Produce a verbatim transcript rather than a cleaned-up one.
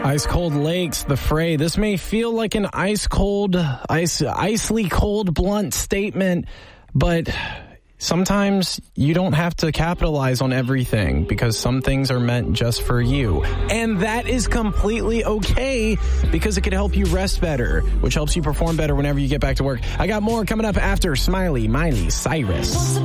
Ice Cold Lakes, The Fray. This may feel like an ice cold, ice, icely cold, blunt statement, but sometimes you don't have to capitalize on everything because some things are meant just for you. And that is completely okay because it could help you rest better, which helps you perform better whenever you get back to work. I got more coming up after Smiley, Miley Cyrus.